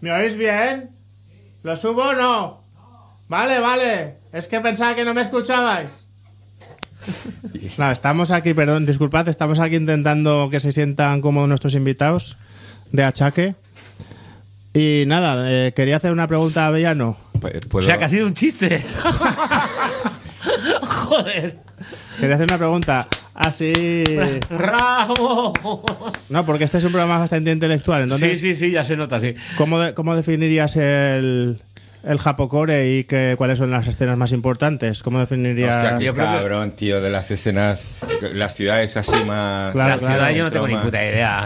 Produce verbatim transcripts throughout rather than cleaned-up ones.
¿Me oís bien? ¿Lo subo o no? Vale, vale. Es que pensaba que no me escuchabais. No, estamos aquí, perdón, disculpad, estamos aquí intentando que se sientan cómodos nuestros invitados de Achaque. Y nada, eh, quería hacer una pregunta a Avellano. O sea, que ha sido un chiste. Joder. Quería hacer una pregunta así... ¡Bravo! No, porque este es un programa bastante intelectual, entonces... Sí, sí, sí, ya se nota, sí. ¿Cómo, de, cómo definirías el, el Japocore y que, cuáles son las escenas más importantes? ¿Cómo definirías...? Hostia, qué Yo creo que- cabrón, tío, de las escenas, las ciudades así más... Claro, La ciudad claro, yo no tengo ni trauma. puta idea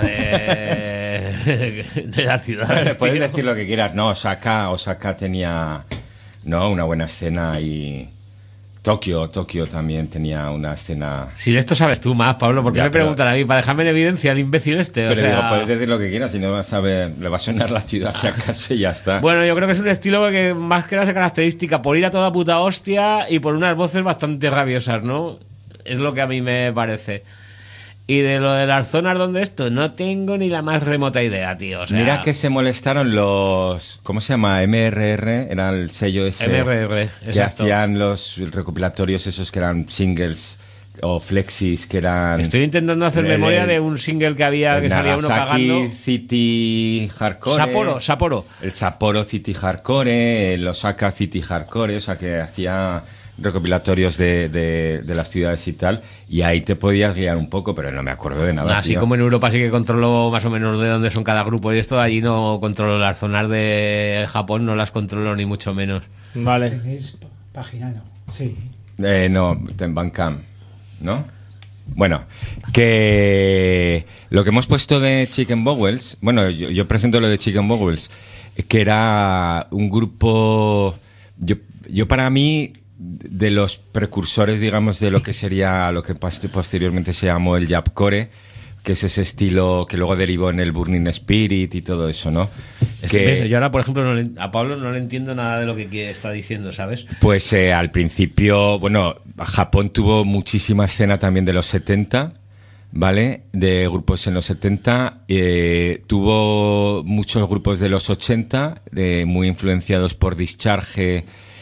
de, de las ciudades. Puedes tío. decir lo que quieras. No, Osaka, Osaka tenía, no, una buena escena y Tokio, Tokio también tenía una escena. Si de esto sabes tú más, Pablo, ¿por qué Ya, me pero- preguntan a mí? Para dejarme en evidencia al imbécil este. O Pero sea... digo, puedes decir lo que quieras y no vas a ver, le va a sonar la ciudad si acaso y ya está. Bueno, yo creo que es un estilo que más que nada se característica por ir a toda puta hostia y por unas voces bastante rabiosas, ¿no? Es lo que a mí me parece. Y de lo de las zonas donde esto, no tengo ni la más remota idea, tío. O sea, Mira que se molestaron los, ¿cómo se llama? M R R, era el sello ese. M R R, que exacto. hacían los recopilatorios esos que eran singles o flexis que eran... Estoy intentando hacer el- memoria el- de un single que había el que salía uno Nagasaki pagando. City Hardcore. Sapporo, Sapporo. El Sapporo City Hardcore, el Osaka City Hardcore, o sea que hacía recopilatorios de, de, de las ciudades y tal, y ahí te podías guiar un poco, pero no me acuerdo de nada. Así tío. como en Europa sí que controlo más o menos de dónde son cada grupo y esto, allí no controlo las zonas de Japón, no las controlo ni mucho menos. Vale. Tenéis p- página, ¿no? Sí. Eh, no, en Bandcamp, ¿no? Bueno, que lo que hemos puesto de Chicken Bowels, bueno, yo, yo presento lo de Chicken Bowels, que era un grupo, yo, yo para mí, de los precursores, digamos, de lo que sería, lo que pas- posteriormente se llamó el Japcore, que es ese estilo que luego derivó en el Burning Spirit y todo eso, ¿no? Es Que- que, ves, yo ahora, por ejemplo, no le- a Pablo no le entiendo nada de lo que que está diciendo, ¿sabes? Pues eh, al principio, bueno, Japón tuvo muchísima escena también de los setenta, ¿vale? De grupos en los setenta. Eh, tuvo muchos grupos de los ochenta, eh, muy influenciados por Discharge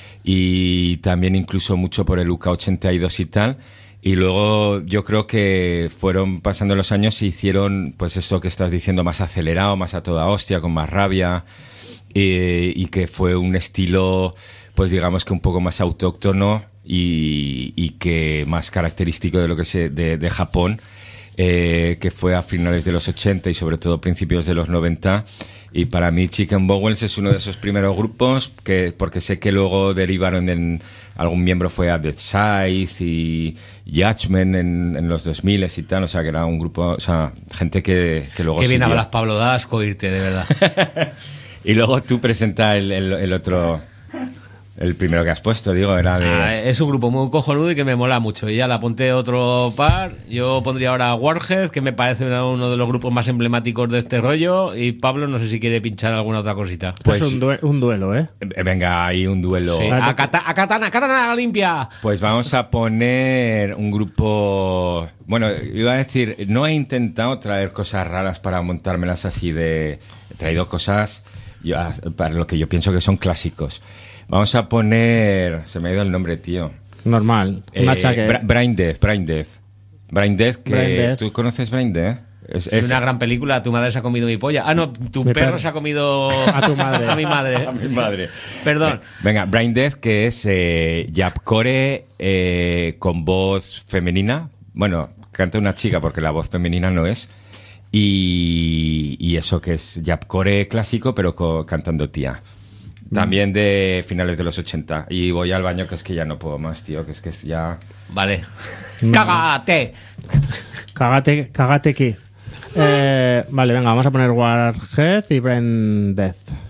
y también incluso mucho por el U K ochenta y dos y tal. Y luego yo creo que fueron pasando los años y hicieron pues esto que estás diciendo más acelerado, más a toda hostia, con más rabia, eh, y que fue un estilo pues digamos que un poco más autóctono y, y que más característico de lo que se de, de Japón, eh, que fue a finales de los ochenta y sobre todo principios de los noventa. Y para mí Chicken Bowels es uno de esos primeros grupos que, porque sé que luego derivaron en algún miembro fue a Dead Scythe y Judgment en, en los dos mil y tal, o sea que era un grupo, o sea, gente que, que luego Qué bien siguió. hablas, Pablo, da asco oírte, de verdad. Y luego tú presenta el, el, el otro, el primero que has puesto, digo, era de... Ah, es un grupo muy cojonudo y que me mola mucho. Y ya le apunté otro par. Yo pondría ahora Warhead, que me parece una- uno de los grupos más emblemáticos de este rollo. Y Pablo, no sé si quiere pinchar alguna otra cosita. Pues- es un, due- un duelo, ¿eh? Eh, Venga, hay un duelo. Sí. A, Kata- a Katana, Katana limpia. Pues vamos a poner un grupo... Bueno, iba a decir, no he intentado traer cosas raras para montármelas así de... He traído cosas yo, para lo que yo pienso que son clásicos. Vamos a poner... Se me ha ido el nombre, tío. Normal. Un Eh, achaque. Bra- Brain Death, Brain Death. Brain Death, que... Brain Death. ¿Tú conoces Brain Death? Es, Es es- una gran película. Tu madre se ha comido mi polla. Ah, no, tu Mi perro perro. se ha comido A tu madre. a mi madre. A mi madre. Perdón. Venga, Brain Death, que es eh, Japcore eh, con voz femenina. Bueno, canta una chica porque la voz femenina no es. Y, y eso que es Japcore clásico, pero co- cantando tía. También de finales de los ochenta. Y voy al baño, que es que ya no puedo más, tío. Que es que es ya... Vale. ¡Cágate! Cágate, cágate, Keith. Eh, vale, venga, vamos a poner Warhead y Brain Death.